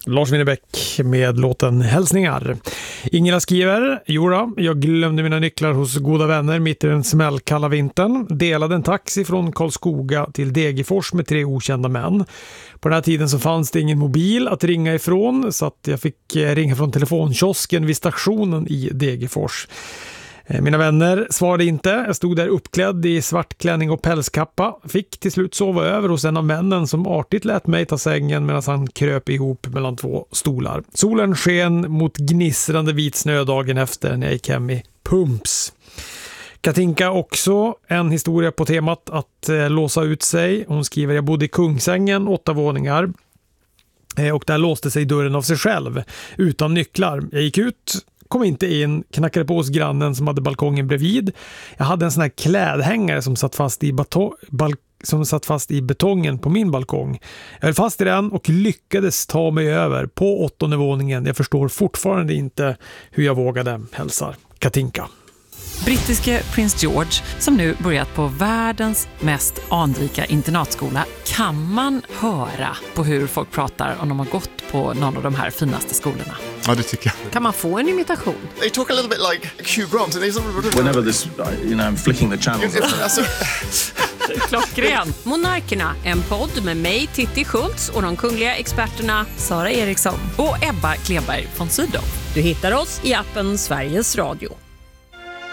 Lars Winnerbäck med låten Hälsningar. Ingela skriver: Jodå, jag glömde mina nycklar hos goda vänner mitt i den smällkalla vintern. Delade en taxi från Karlskoga till Degerfors med 3 okända män. På den här tiden så fanns det ingen mobil att ringa ifrån, så att jag fick ringa från telefonkiosken vid stationen i Degerfors. Mina vänner svarade inte. Jag stod där uppklädd i svart klänning och pälskappa. Fick till slut sova över hos en av männen som artigt lät mig ta sängen medan han kröp ihop mellan 2 stolar. Solen sken mot gnisrande vit snö dagen efter när jag gick hem i pumps. Katinka också en historia på temat att låsa ut sig. Hon skriver: jag bodde i Kungsängen, 8 våningar. Och där låste sig dörren av sig själv utan nycklar. Jag gick ut, kom inte in, knackade på hos grannen som hade balkongen bredvid. Jag hade en sån här klädhängare som satt fast i betongen på min balkong. Jag höll fast i den och lyckades ta mig över på 8:e våningen. Jag förstår fortfarande inte hur jag vågade, hälsar Katinka. Brittiske prins George, som nu börjat på världens mest anrika internatskola, kan man höra på hur folk pratar om de har gått på någon av de här finaste skolorna. Ja, det tycker jag. Kan man få en imitation? They talk a little bit like Hugh Grant. And whenever this, I'm flicking the channels. Klockren. Monarkerna, en podd med mig, Titti Schultz, och de kungliga experterna Sara Eriksson och Ebba Kleberg von Sydow. Du hittar oss i appen Sveriges Radio.